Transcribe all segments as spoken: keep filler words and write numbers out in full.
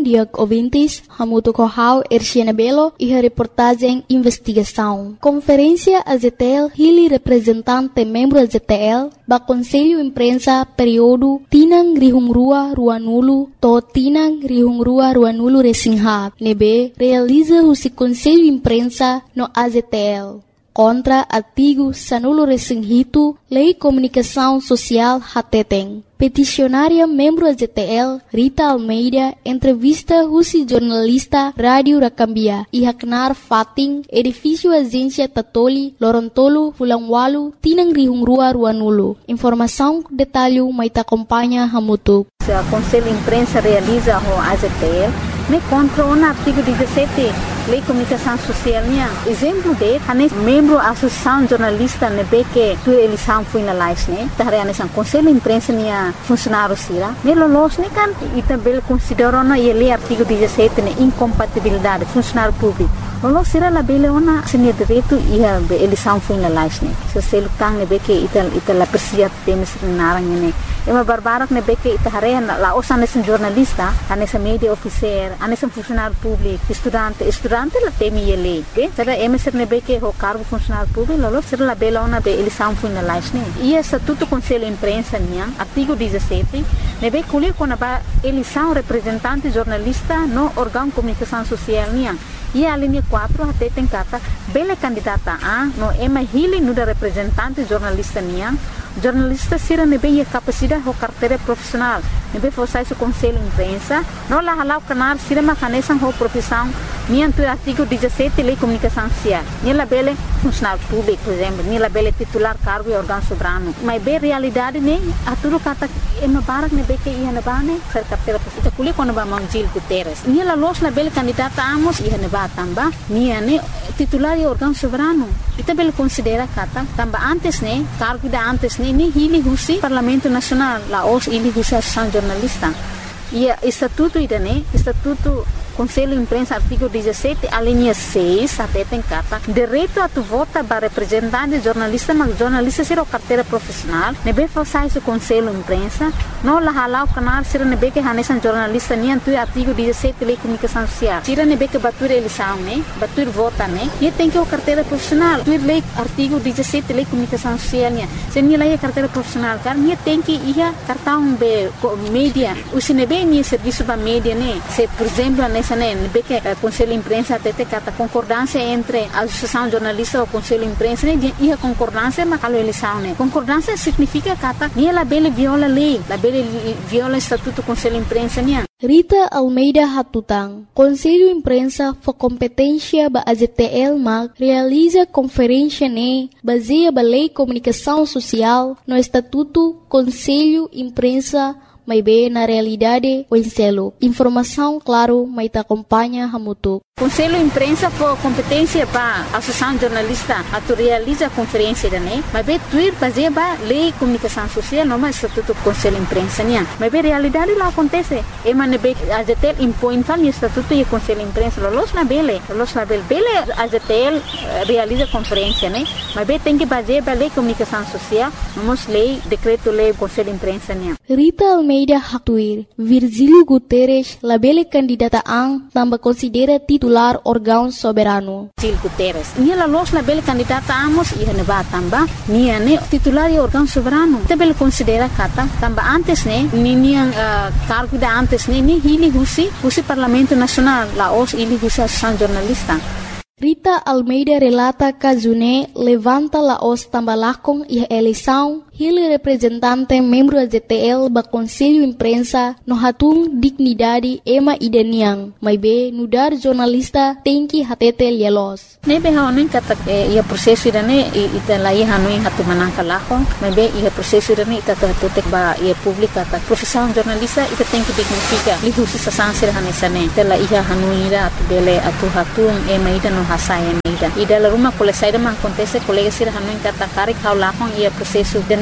dia ouvintes, Hamuto Kohau, Erciana Belo e a reportagem Investigação. Conferência A Z T L, Hili representante membro A Z T L, ba Conselho Imprensa período Tinang Rihungrua Ruanulu, to Tinang Rihungrua Ruanulu Resinghat, nebe realiza o Conselho Imprensa no A Z T L. Contra artigo Sanulo Resinghito, Lei Comunicação Social Hateteng. Peticionária membro A Z T L, Rita Almeida, entrevista Rusi jornalista Rádio Rakambia, Ihaknar Fating, edifício Agência Tatoli, Lorontolo, Fulangwalu, Tinang Rihungrua Ruanulu. Informação, detalhe, maita acompanha Hamutuk. O Conselho Imprensa realiza o A Z T L, me contra o artigo dezessete, Lei Comunicação Social. Exemplo de, a membro da Associação Jornalista nebe que a eleição foi na live, né? Tahre a Conselho Imprensa nia funcionário sira. Me lolos ne kan e também considerou na lei artigo dezessete ne incompatibilidade funcionário público. Lolos sira la bele ona senia direito e a eleição foi na live, né? Se se lutang nebe que ita ita la persia temes narang ne. É uma barbarak nebe que ita hare la osa nesse jornalista, a nessa media officer, a nesse funcionário público, estudante, estudante la temi ele. Be, será emeser nebe que o cargo funcionário público, lolos sira la bele ona be eleição foi na live, né? E essa tudo Conselho Imprensa nia, artigo dezessete, nebe colher quando a eleição representante jornalista no órgão de comunicação social nia. E a linha quatro até tem cata bela candidata a no ema hili no da representante jornalista nia. Jornalista sira nebe a capacidade ou carteira profissional. Nebe forçar o Conselho Imprensa, não lá halau canal sira macanesan ou profissão nia do artigo dezessete Lei Comunicação Social. Nia la bela funcionário público, por exemplo, nia la bela titular cargo e órgão soberano. Mas bem realidade né, a tudo cata ema barak nebe que ia na bane ser carteira profissional. Kuli quando ba Mangil Guterres. Nia la los la bela candidata amos ia na ba tamba nia ne titular e órgão soberano. Ita bela considera kata tamba antes né, cargo da antes né, ni hili husi Parlamento Nacional, la os hili husi Associação Jornalista. E estatuto ida né, estatuto Conselho Imprensa, artigo dezessete, a linha seis, até tem carta, direito a tu vota para representante jornalista, mas jornalista será carteira profissional, nebe forçar esse Conselho Imprensa, não lá halau canal, será nebe que hanesan jornalista, nem tu artigo dezessete, Lei Comunicação Social, será nebe que batur eleição, né, batur vota, né, e tem que o carteira profissional, tu lei artigo dezessete, Lei Comunicação Social, né, se nem lá é carteira profissional, cara, nem tem que ir cartão be mídia, o se nebe nem serviço para mídia, né, se por exemplo, né Nebe que o Conselho Imprensa até tem a concordância entre a Associação Jornalista e o Conselho Imprensa e a concordância mas a eleição né concordância significa que nem ela bele viola a lei la bele viola o estatuto do Conselho Imprensa né. Rita Almeida Hatutang, Conselho Imprensa for competência ba A Z T L mag realiza conferência ne baseia ba Lei Comunicação Social no Estatuto Conselho Imprensa may be na realidade o enselo. Informação, claro, may ta acompanha Hamutuk. Conselho Imprensa for competência para a Associação Jornalista a tu realiza a conferência da né, mas be tuir fazer ba Lei Comunicação Social não mais estatuto Conselho Imprensa né, mas be realidade lá acontece. E mas be A Z T L impõe tal estatuto e Conselho Imprensa los na bele, los na bele, bele A Z T L realiza conferência né, mas be tem que fazer ba Lei Comunicação Social, vamos lei decreto lei Conselho Imprensa né. Rita Almeida Hatuir, Virgílio Guterres, la bele candidata ang tambah considera titular órgão soberano. Virgílio Guterres, nia la los la bele candidata amos e neba tamba, nia ne titular e órgão soberano. Te bele considera kata tamba antes ne, ni nia uh, cargo da antes ne, ni hili husi, husi Parlamento Nacional, la os hili husi Associação Jornalista. Rita Almeida relata que June levanta la os tambalakong e a eleição, ele representante membro da Z T L ba Conselho Imprensa no hatung dignidade ema ideniang, mas be nudar jornalista tem que hatete lielos. Nebe haonin kata ia prosesso irane ita lai hanuin hatu manangka lako, mas be ia prosesso irane ita hatutek ba ia publika ta profissão jornalista ita tem que dignifica lihusi sasansir hanesane ita la ia hanuira atu bele atu hatung ema ida no hasaya ida ida la rumah kole saida man acontece colega sir hanuin kata karik hau lakong ia prosesso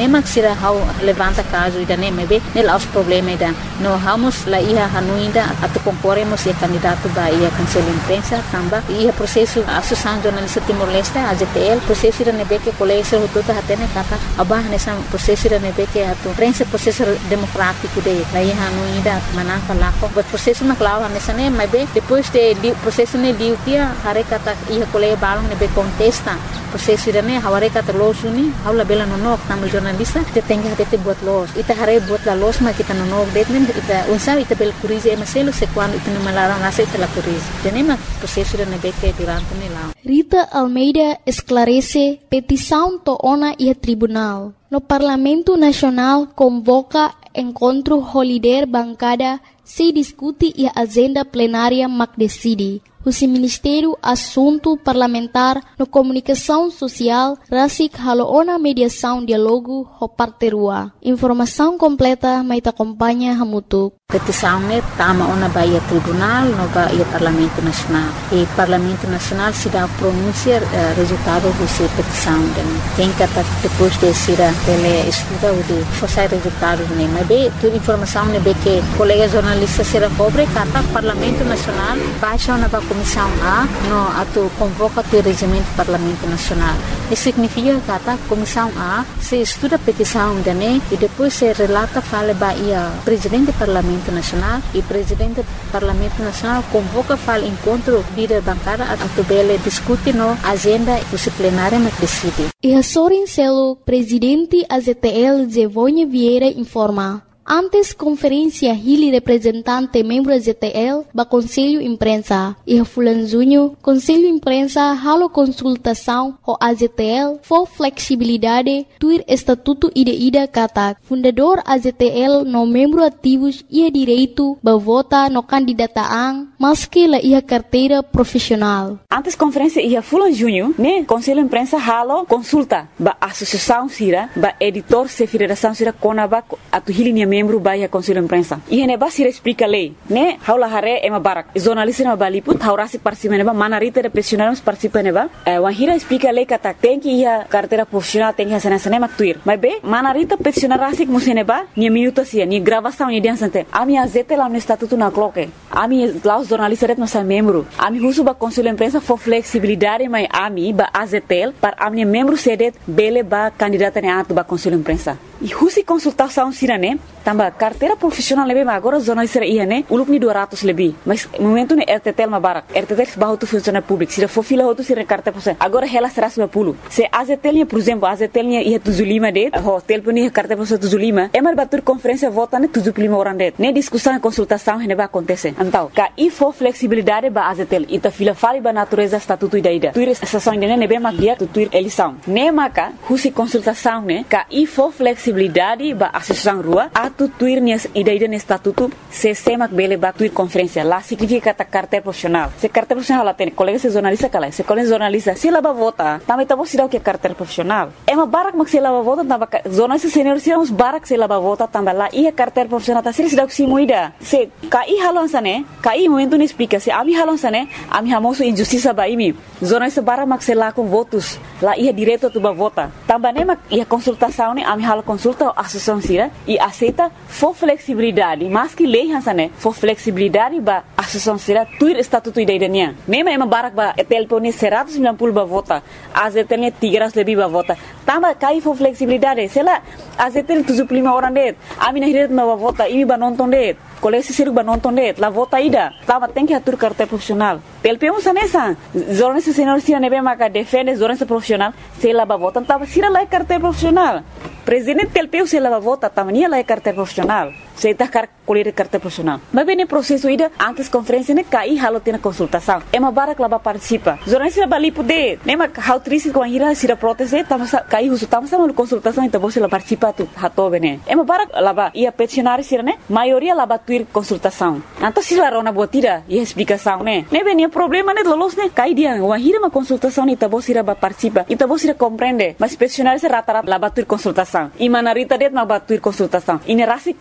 nem se hau levanta caso ida nem mebe nel aos problema ida no hamos la ia hanuinda atu concorremos e candidato ba ia cancela imprensa tamba ia processo associação jornalista Timor-Leste A Z T L processo ida nebe que colega hututa hatene kata abah nessa processo ida nebe que atu prensa processo democrático de la ia hanuinda manaka lako but processo na clava nessa nem mebe depois de processo ne liutia hare kata ia colega balong nebe contesta processo ida ne haware kata losuni haula bela nonok tamu jornalista kita tengah tete buat los ita hare buat la los ma kita nonok detnen ita unsa ita bel kurize maselo se quando ita malarang nasa ita la kurize denema processo ida nebe que durante ne la Rita Almeida esclarece petição toona e tribunal. No Parlamento Nacional convoca encontro holiday bancada se discute e agenda plenária mac decide. O Ministério Assunto Parlamentar no Comunicação Social Rasik Haloona Mediação Dialogo Hoparterua. Informação completa mai acompanha Hamutuk. Petição ne tama ona baia tribunal no baia Parlamento Nacional. E Parlamento Nacional se dá pronúncia uh, resultado dessa petição. Tem que depois de ser ele estuda o de forçar resultados ne. Mas bem, toda informação ne bem que colega jornalista será cobre kata Parlamento Nacional baixa ona ba Comissão A no ato convoca o regimento do Parlamento Nacional. Isso significa que a Comissão A se estuda a petição da N E e depois se relata fala baia presidente do Parlamento Nacional e presidente do Parlamento Nacional convoca fala encontro líder bancada a tubele discute no agenda disciplinária mas decide. E a Sorin Celo, presidente A Z T L Zevonha Vieira informa. Antes conferência Hili representante membro Z T L ba Conselho Imprensa e a Fulanzunho Conselho Imprensa halo consultação o A Z T L for flexibilidade tuir estatuto ida ida kata fundador A Z T L no membro ativos ia direito ba vota no candidataan maski la ia carteira profissional. Antes conferência ia Fulanzunho né Conselho Imprensa halo consulta ba associação sira ba editor se federação sira konaba atu Hili membro baia Conselho Imprensa. E ne basira explica lei, né? Haula hare ema barak. Jornalista na baliput haurasi participa neba manarita de profissionais participa neba. Eh wahira explica lei kata tem que ia carteira profissional tem que ser nessa nema tuir. Mas be manarita profissional rasik museneba ni minuto sia ni gravação ni dia sante. Ami A Z T lá no estatuto na cloque. Ami lá os jornalistas ret nossa membro. Ami husu ba Conselho Imprensa for flexibilidade mai ami ba A Z T L para ami membro sedet bele ba candidata ne atu ba Conselho Imprensa. E husi consultação sirane tamba carteira profissional lebe mas agora jornalista ia né uluk ni dua ratus lebih mas momento ne R T T L mabarak R T T L bahu tu funcionário público se for fila outro se carteira profissional agora ela será seratus lima puluh se A Z T L por exemplo A Z T L ia tujuh puluh lima det hotel pun ia carteira profissional tujuh puluh lima é mar batur conferência vota ne tujuh puluh lima orang det ne discussão e consultação ne vai acontecer então ka i for flexibilidade ba A Z T L ita fila fali ba natureza estatuto ida ida tuir estação ne ne be makia tu tuir eleição ne maka husi consultação ne ka i for flexibilidade ba associação rua atu tuir ni ida ida ne estatuto se semak bele ba tuir conferência lá significa ta carteira profissional se carteira profissional lá tem colega se jornalista kala se colega jornalista se lá ba vota também tá você dá o que carteira profissional é uma barak mak se lá ba vota tamba jornalista senior se uns barak se lá ba vota tamba lá ia carteira profissional tá se dá o que se moida se kai halon sane kai momento ne explica se ami halon sane ami hamoso injustiça ba imi jornalista barak mak se lá com votos lá ia direto tu ba vota tamba ne mak ia consultação ne ami halo consulta associação sira e aceita for flexibilidade mas que lei hansane for flexibilidade ba associação sira tuir estatuto ida idania mesmo é uma barak ba telpone seratus sembilan puluh ba vota A Z T L tiga ratus lebih ba vota tamba kai for flexibilidade sela A Z T L tujuh puluh lima orang det ami na hiret ba vota imi ba nonton det kolesi siru ba nonton det la vota ida tamba tem que atur carteira profissional telpemos anessa jornalista senior sira nebe maka defende jornalista profissional sela ba vota tamba sira la carteira profissional presidente telpeu se lava vota tamania la carteira profissional se tá car colher carteira profissional mas bem processo ida antes conferência ne cai halo tem consultação é uma barak laba participa jornalista bali poder nem ma how triste com a ira sira proteste tamo cai uso tamo sama consultação então você la participa tu hato bene é uma barak laba ia peticionário sira ne maioria laba tuir consultação então se la rona botira e explicação ne ne bem problema ne lolos ne cai dia uma ira uma consultação então você laba participa então você compreende mas peticionário se rata rata laba tuir consultação e manarita det ma batuir consultação e ne rasi contra lei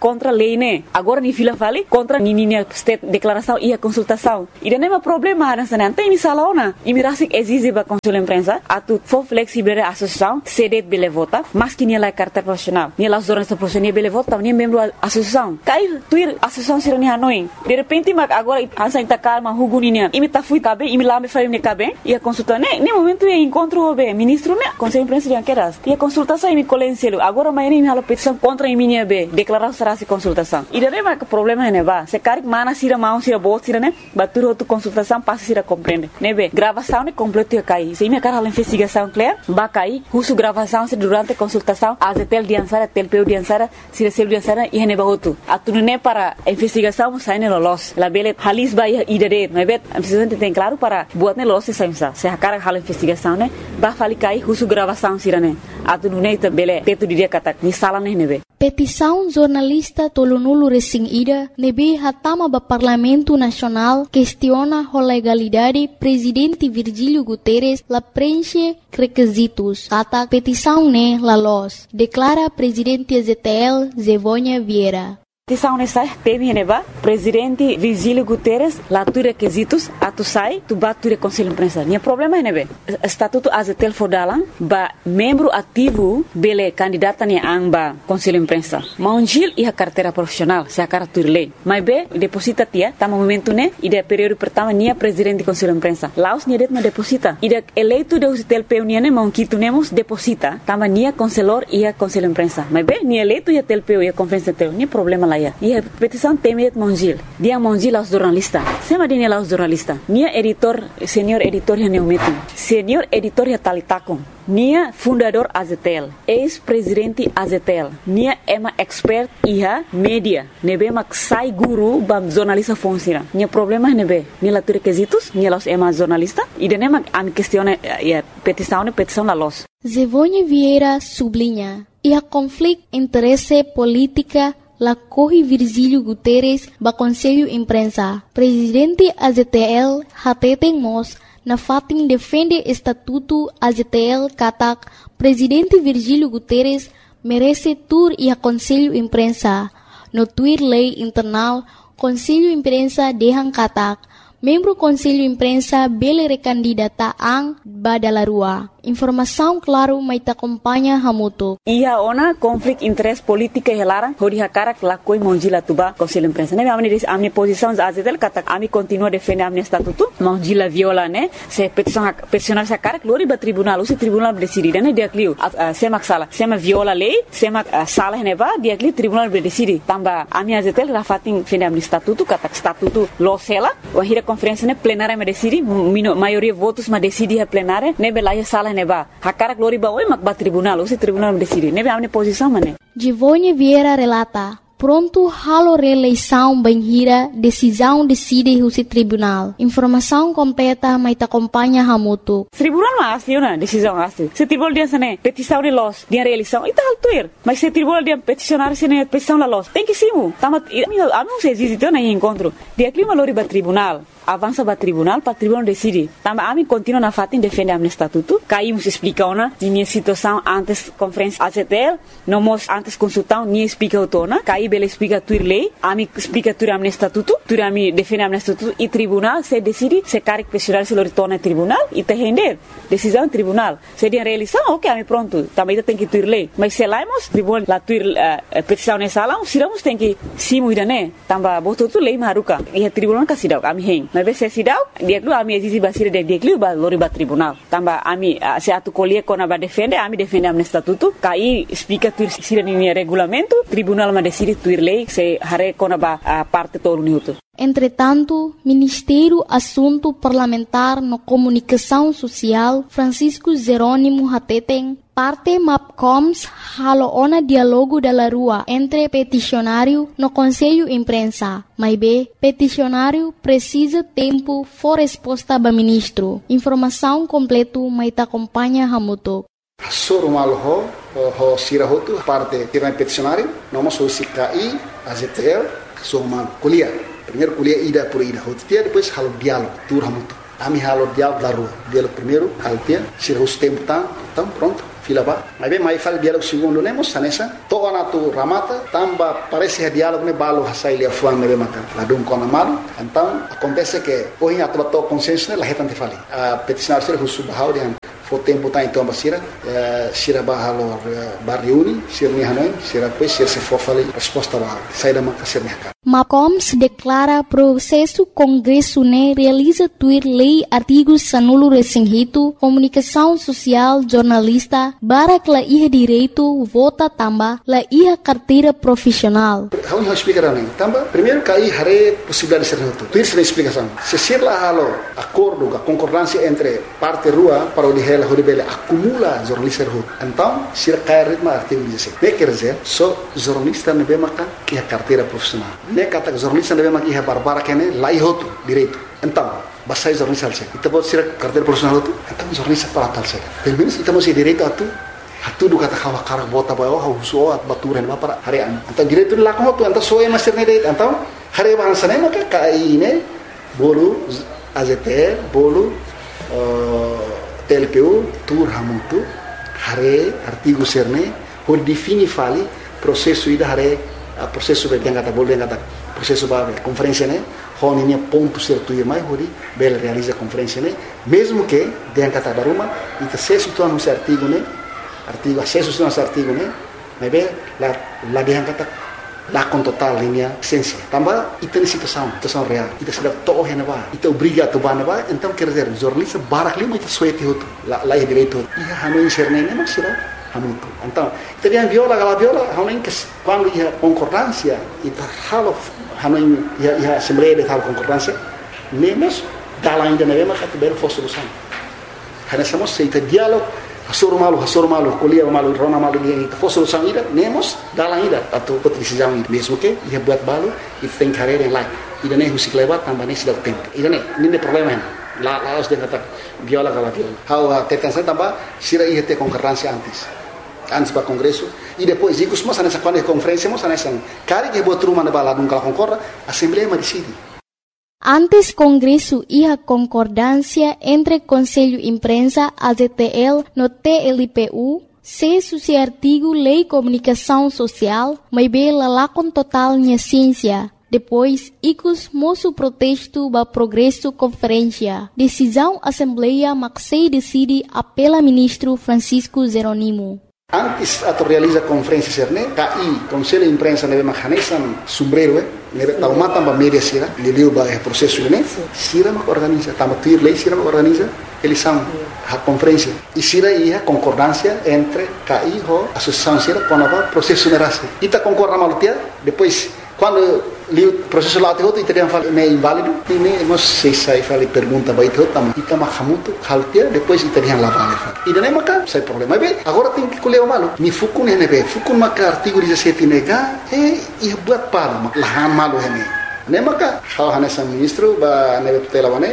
lei, né? Agora ni fila fale contra ni ni state declaração e a consultação. E não é problema nessa não tem missala ona. E me rasik exige ba consul imprensa atu for flexible associação cede bele vota, mas que ni la carta profissional. Ni la jornalista profissional bele vota, ni membro associação. Cai tuir associação sirani hanoi. De repente mag agora ansa inta calma huguninia. E me ta fui cabe, e me lá me faz me cabe. E a consulta né, nem momento é encontro o be ministro né, conselho imprensa de anqueras. E a consultação e me colencelo. Agora mais nem me hala petição contra a minha be, declarar será se consultação. E daí mas problema é neva. Se caric mana sira mão sira bot sira né, batur outra consultação passa sira compreende. Né be, gravação né completo ia cair. Se me cara hala investigação clear, ba cair, uso gravação se durante a consultação, a tel diansara, tel peu diansara, sira sel diansara e neba outro. Atu né para a investigação sai no los. La bele halis ba ia idade, né be, precisa ter claro para buat né los se saimsa. Se a cara hala investigação né, ba fali cair, uso gravação sira né. Atu né ita bele teto dia kata ni sala né nebe. Petição jornalista tolonulu resing ida nebe hatama ba Parlamento Nacional questiona a legalidade presidente Virgílio Guterres la preenche requisitos. Kata petição ne la los. Declara presidente A Z T L Zevônia Vieira. Petição nessa teme neba presidente Virgílio Guterres lá tu requisitos atu sai tu bat tu conselho imprensa. Nia problema é nebe estatuto A Z T L fodalang ba membro ativo bele candidata ni amba conselho imprensa. Maunjil e a carteira profissional se a cara tu lei. Mas be deposita tia tá momento né e de período pertama nia presidente conselho imprensa. Laos nia det ma deposita. E de eleito de A Z T L P nia ne maunquito nemos deposita tama nia conselor e a conselho imprensa. Mas be nia eleito e a T L P e a conferência teu nia problema lá. E a petição teme Mongil. Dia Mongil aos jornalistas. Sema dia aos jornalistas. Nia editor, senhor editor ya neumetum. Senhor editor ya talitakon. Nia fundador A Z T L. Ex-presidente A Z T L. Nia ema expert iha media. Nebe mak sai guru bam jornalista fonsira. Nia problema nebe. Nia la requisitos, nia los ema jornalista. E de nema am questione ya petição ne petição la los. Zevônia Vieira sublinha. E a conflito interesse política la corre Virgílio Guterres ba Conselho Imprensa. Presidente A Z T L hateten mos na fatin defende estatuto A Z T L katak Presidente Virgílio Guterres merece tur e a Conselho Imprensa. No tweet lei internal Conselho Imprensa dehan katak membro Conselho Imprensa bele recandidata ang badalarua. Informação claro mai ta acompanha hamuto. Ia ona conflict interest politika helara hodi hakara lakoi monjila tuba Conselho Imprensa. Ne amni a minha posição A Z T L kata ami continua defender a minha estatuto. Monjila viola né. Se petição peticionar sa cara glori ba tribunal, o tribunal decidir né dia clio. Se mak sala, se ma viola lei, se mak sala ne ba dia clio tribunal decidir. Tamba a minha A Z T L rafatin defender a minha estatuto kata estatuto losela. O hira conferência né plenária me decidi, maioria votos ma decidi a plenária, ne belaya sala ne ba. Hakara glori ba oi mak ba tribunal, o tribunal me decidi. Ne be amne posição mané. Zevônia Vieira relata. Pronto halo reeleição banhira, decisão decide o tribunal. Informação completa mai ta acompanha hamuto. Tribunal ma asli una decisão asli. Se tribunal dia sane petição de los, dia reeleição, ita altuir. Mas se tribunal dia peticionar sene petição la los, tem que simu. Tama a não se existe na encontro. Dia clima lori ba tribunal. Avança para tribunal, para tribunal decide. Tamba a mim continua na fatin defender a minha estatuto. Caímos explica ona minha situação antes conferência A Z T L, não mos antes consultão nem explica autona. Caí bela explica tuir lei, a mim explica tuir a minha estatuto, tuir a mim defender a minha estatuto e tribunal se decide se caric pessoal se lo retorna tribunal e te render decisão tribunal. Se dia reeleição, ok, a mim pronto. Também tem que tuir lei. Mas se laimos tribunal la tuir uh, petição nessa salão, siramos tem que simu ida né. Tamba botou tu lei maruka e a tribunal kasidau kami heng. Mas se sidau dia klu ami exige basira de dia klu ba lori ba tribunal tamba ami se atu colher kona ba defende ami defende am estatuto kai explica tu sira ni regulamento tribunal ma decide tu lei se hare kona ba a parte todo minuto. Entretanto, Ministério Assunto Parlamentar no Comunicação Social Francisco Jerônimo Hateten parte MAPCOMS halo ona dialogo da rua entre peticionário no Conselho Imprensa. Mas B, peticionário precisa tempo for resposta ba ministro. Informação completo mai ta acompanha hamuto. Sorumal ho ho sirahotu parte tirna peticionário, nós somos C K I, A Z T L, somos kuliah. Primeiro kuliah ida por ida, hotia depois halo diálogo, tur hamuto. Ami halo diálogo da rua. Diálogo primeiro, halo dia, sirahus tempo tá, então pronto. fila ba. Mas bem, mais fala diálogo segundo nemos sanesa. Toa na tu ramata, tamba parece que diálogo ne balo hasai lia fuan nebe makan. Ladung kona malu. Então acontece que hoje a tua consciência la retante fali. A peticionar ser husu bahau dia. O tempo tá então basira, sira bahalo barriuni, sira ni hanoi, sira pois sira se fofali resposta ba. Sai da maka sira ka. Macoms declara processo Congresso né realiza tuir lei artigos sanulo resinghito, comunicação social, jornalista, barak la iha direito, vota tamba, la iha carteira profissional. How you speak around tamba? Primeiro cai hare possibilidade de ser noto. Tuir sem explicação. Se ser la halo acordo, a concordância entre parte rua para o dihela horibele acumula jornalista rua. Então, sira cai ritmo artigo dezessete. Ne quer dizer, só jornalista nebe maka que a carteira profissional. Ne kata jornalista nebe maka iha barbara kene lai hotu direito. Então, basai jornalista alse. Ita bot sira carteira profissional hotu. Então jornalista para tal se. Pelo menos ita mo si direito atu. Atu do kata kawa karak bota ba oh huso at baturan ba para harian. Então direito la ko hotu. Então so e master ne direito. Então hare ba hansane maka kai ne bolu A Z T L bolu T L P U tur hamutu hare artigo serne por defini fali processo ida hare processo be yang kata boleh kata processo ba conferência né honi ne ponto certo ir mais hori bel realiza conferência né mesmo que yang kata baruma ita acesso tu anuncio artigo né artigo acesso tu anuncio artigo né mas be la la yang kata lá com total linha essência também e tem situação situação real e tem sido todo o neba e tem obrigado a neba então quer dizer jornalista barak lima itu suete itu lá lá é direito e hanu inserne nem mas será hanu então teriam viola gala viola hanu que quando ia concordância e tá halo hanu ia ia assembleia de tal concordância nem mas dá ainda nebe mas que belo fosse solução hanu somos seita diálogo Hasur malu, hasur malu, kuliah malu, rona malu dia itu. Fosil sang ida, nemos dalam ida atau decisão ida. Mesmo que ia buat balu, itu tem carreira yang lain. Ida ne musik lewat tambah ne sudah tempo. Ida ne, ini problema ini. La la harus dia kata viola kalau viola. How tekan saya tambah sira ia te concordância antes. Antes para congresso e depois ikut semua sana quando conferência semua sana sang. Kari que buat rumah na bala nunca concorda, assembleia ma decide. Antes Congresso iha concordância entre Conselho Imprensa, A Z T L, no T L P U, se suci artigo Lei Comunicação Social, mas bela lá com total minha ciência. Depois, icus moço protesto ba progresso conferência. Decisão Assembleia Maxei decide apela ministro Francisco Jeronimo. Antes atau realiza conferência serne, K I Conselho de Imprensa nebe mahanesan sombrero eh, nebe taumata ba media sira, liliu ba processo ne, sira mak organiza, tama tuir lei sira mak organiza, eles são a conferência. E sira ia concordância entre K I ho associação sira com a processo nerase. Ita concorda malutia, depois quando o processo lá teoto italiano fala é inválido e nem nós sei sai fala pergunta vai teoto tam ita mahamuto haltia depois italiano lá vale e daí maca sai problema bem agora tem que colher o malo ni fukun ne be fukun maca artigo dezessete nega e e buat para lá malo ne ne maca how hanesa ministro ba ne tutela bane.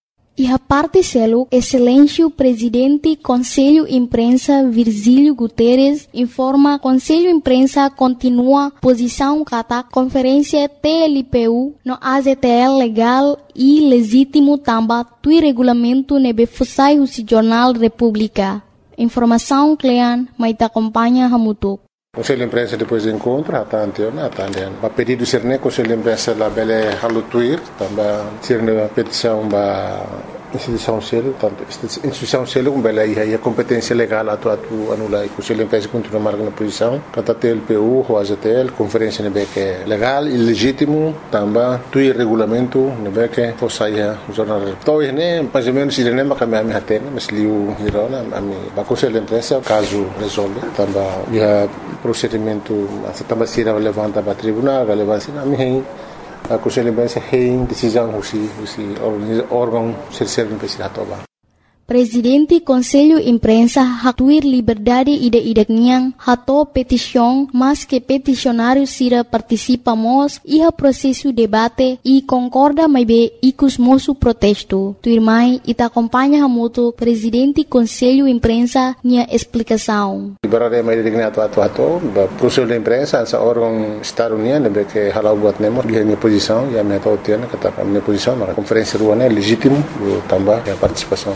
E a parte selo, Excelêncio Presidente Conselho Imprensa Virgílio Guterres informa Conselho Imprensa continua posição kata Conferência T L P U no A Z T L legal e legítimo tamba tui regulamento nebe fusai husi Jornal República. Informação Clean, mas te acompanha Hamutuk. Conselho de Imprensa depois do encontro, até anteontem, até anteontem. Para pedido ser né, Conselho de Imprensa lá bele halutuir, também ser né petição para instituição selo, tanto instituição selo como bele aí a competência legal atu atu anula e Conselho de Imprensa continua marcando posição, kata T L P U, o A Z T L, conferência né que é legal e legítimo, também tuir regulamento né que fosse aí o jornal. Então né, mais ou menos ele nem mais me me atende, mas liu hirona, a mim, para Conselho de Imprensa caso resolve, também ia procedimento também será levanta para tribunal, relevância na minha a Conselho de Imprensa tem decisão husi husi órgão serserve imprensa toba. Presidente Conselho Imprensa hatuir liberdade ida idakniang hato petição, mas que peticionário sira participamos iha processo debate e concorda mais be ikus moço protesto. Tuirmai ita acompanha hamuto Presidente Conselho Imprensa nia explicação. Liberdade mais digna atu atu atu, Conselho de Imprensa essa órgão Estado Unido be que halau buat nemo dia minha posição, ia me tahu tiana kata minha posição, mas conferência ruana legítimo tambah ya participação tambah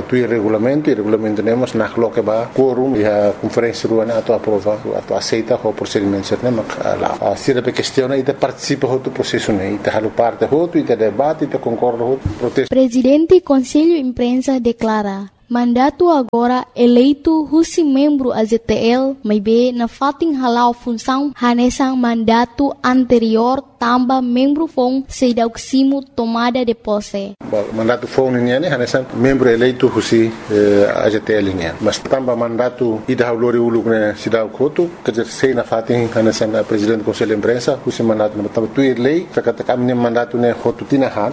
tuir regulamento, e regulamento nemos na coloca ba quórum e a conferência ruana ato aprova, ato aceita o procedimento certo, mas lá se a questiona e participa do processo né, e halo parte do e debate e concorda do protesto. Presidente Conselho Imprensa declara mandato agora eleito husi membro A Z T L, may be na fating halau função hanesang mandato anterior tamba membro fong sedauksimo tomada de posse. Mandato fong niya ni hanesang membro eleito husi A Z T L niya. Mas tamba mandato ida haulori uluk na sidaw koto, kajer sei na fating hanesang presidente Conselho Imprensa husi mandato na tamba tuir lei, kakata kami ni mandato na hotu tinahan,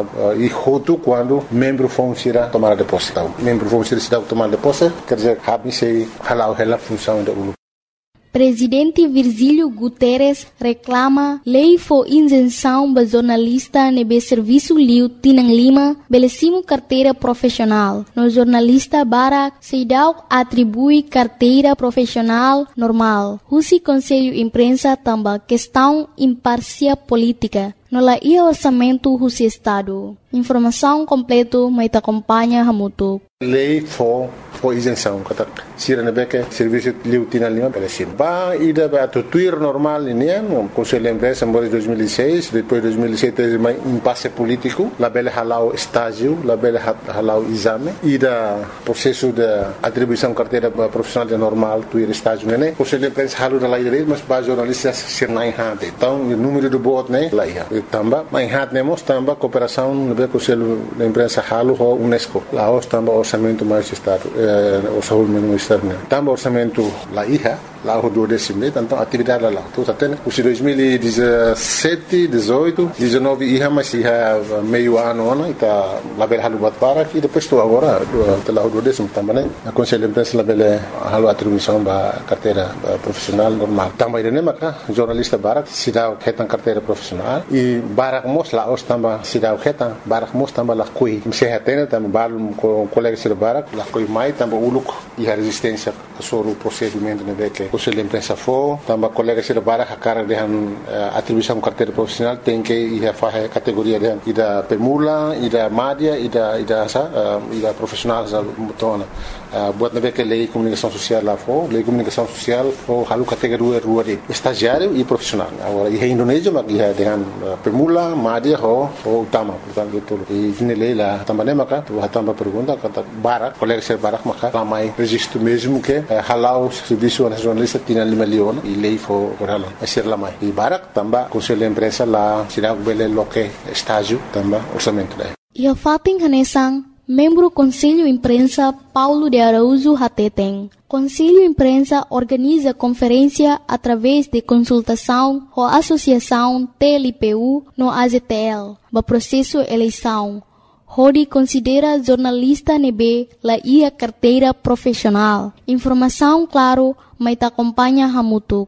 e hotu quando membro fong sira tomada de posse. Membro vamos ser cidade tomar de posse, quer dizer, habe sei halau hela função da U L U. Presidente Virgílio Guterres reclama lei for isenção ba jornalista nebe serviço liu tinang lima belesimo carteira profissional. No jornalista Barak Seidau atribui carteira profissional normal. Husi Conselho Imprensa tamba questão imparcial política. No la ia orçamento husi Estado. Informação completo mai te acompanha Hamutu. Lei for for isenção, kata sira nebeke serviço liu tinang lima belesim. Ba ida ba tuir normal ini no Conselho Imprensa em dois mil e seis, depois dois mil e sete mai impasse político, la bele halau estágio, la bele halau exame, ida processo de atribuição carteira profissional de normal tuir estágio né. Conselho Imprensa halu da lei, mas ba jornalistas sir nai hade. Então o número de bot né lá ia. Tamba mai hat nemos tamba cooperação no Conselho de Imprensa halu ho UNESCO. Lá os tamba orçamento mais estado, o orçamento externo. Tamba orçamento lá ia, lá o do décimo, então atividade lá. Então até o dois mil e dezessete, dezoito, dezenove ia mas ia meio ano ano e tá lá bel halu bat para e depois tu agora lá o do décimo tamba né. A Conselho de Imprensa lá bel halu atribuição ba carteira profissional normal. Tamba ide né maka jornalista Barak sidau ketan carteira profissional e Barak mos lá os tamba sidau ketan Barak mos tamba lá kui sehatena tamba balum com colega sir Barak lá kui mai tamba uluk e a resistência sobre o procedimento né que Conselho de Imprensa for tamba colega sir Barak a cara de atribuição carteira profissional tem que ir a fazer categoria de ida permula ida média ida ida sa ida profissional sa mutona buat nabe que lei comunicação social lá for lei comunicação social for halu categoria rua de estagiário e profissional agora e Indonésia mas ia dengan permula média ho ho utama portanto itu e ini lei lá também maka tu tamba pergunta kata Barak colega ser Barak maka ramai registro mesmo que halau serviço a jornalista tinha lima leon e lei for por halau a ser lamai e Barak tamba Conselho de Imprensa lá sirag bele loke estágio tamba orçamento daí ia fating hanesang membro Conselho Imprensa Paulo de Araújo Hateteng. Conselho Imprensa organiza conferência através de consultação com a Associação T L P U no A Z T L, ba processo eleição. Hodi considera jornalista nebe la ia carteira profissional. Informação claro, mas te acompanha Hamutu.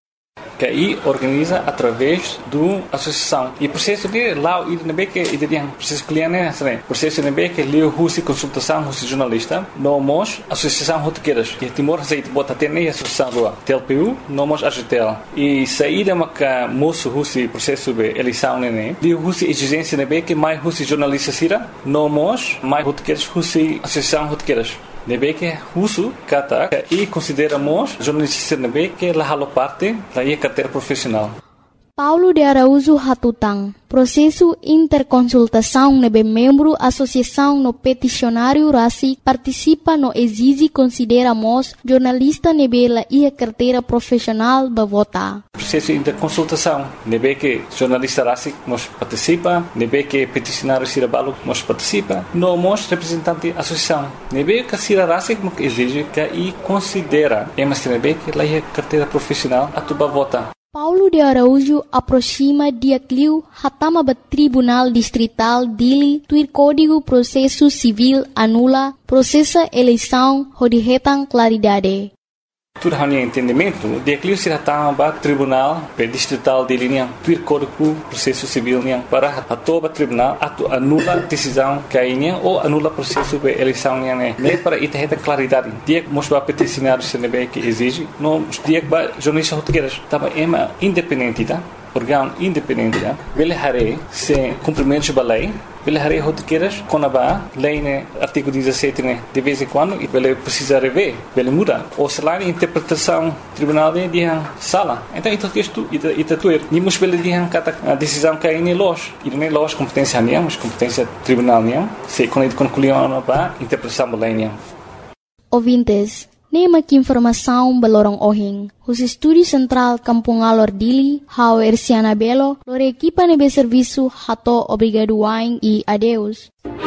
Que aí organiza através do associação e processo de lá o I D N B que ideia processo cliente né processo I D N B que leu husi consultação husi jornalista nomos associação rotequeiras que Timor aceita bota até nem associação rua T L P U nomos A G T L e saída maca moço husi processo de eleição né leu husi exigência I D N B que mais husi jornalista sira nomos mais rotequeiras husi associação rotequeiras Nebe que uso kata e consideramos jornalista nebe que la halo parte da ia carteira profissional. Paulo de Araújo Hatutang. Processo interconsultação nebe membro associação no peticionário Rasi participa no exige consideramos jornalista nebe la ia carteira profissional ba vota. Processo interconsultação nebe que jornalista Rasi nos participa, nebe que peticionário Sirabalo nos participa, nomos representante associação. Nebe que Sira Rasi nos exige que e considera emas nebe que la ia carteira profissional atuba vota. Paulo de Araújo aproxima dia Clio hatama ba Tribunal Distrital Dili tuir Código Processo Civil anula processa eleição hodihetang claridade. Tudo hanya entendimento, dia Clio se hatama ba Tribunal Distrital Dili niang tuir Código Processo Civil niang para atoba tribunal atu anula decisão kainya ou anula processo de eleição niang ne para iterhetang claridade. Dia mos ba peticionário se nebe que exige no dia ba jornalista rotequeiras taba ema independente tá órgão independente, ele haré sem cumprimento da lei, ele haré rotiqueiras com a lei, né, artigo dezessete, né, de vez em quando, e ele precisa rever, ele muda. Ou se lá a interpretação tribunal de dia sala. Então, isso é isto, isso é tudo. Nimos ele dia a decisão que é em loja, e não é loja competência nenhuma, mas competência tribunal nenhuma, se quando concluiu a interpretação da lei nenhuma. Ouvintes, nema que informação balorong ohing. Os estúdios central Kampung Alor Dili, Hau Erciana Belo, lore equipa nebe serviço hato obrigado wain e adeus.